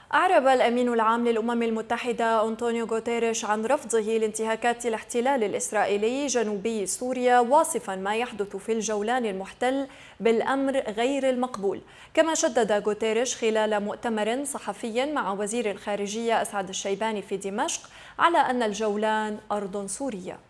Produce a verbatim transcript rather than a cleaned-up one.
أعرب الأمين العام للأمم المتحدة أنطونيو غوتيريش عن رفضه لانتهاكات الاحتلال الإسرائيلي جنوبي سوريا، واصفا ما يحدث في الجولان المحتل بالأمر غير المقبول. كما شدد غوتيريش خلال مؤتمر صحفي مع وزير الخارجية أسعد الشيباني في دمشق على أن الجولان أرض سورية.